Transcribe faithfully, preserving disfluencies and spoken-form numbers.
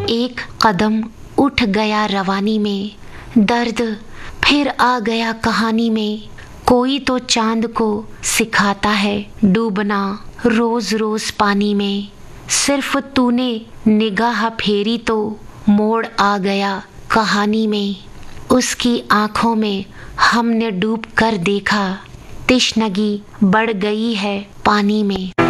एक कदम उठ गया रवानी में, दर्द फिर आ गया कहानी में। कोई तो चांद को सिखाता है डूबना रोज रोज पानी में। सिर्फ तूने निगाह फेरी तो मोड़ आ गया कहानी में। उसकी आंखों में हमने डूब कर देखा, तिश्नगी बढ़ गई है पानी में।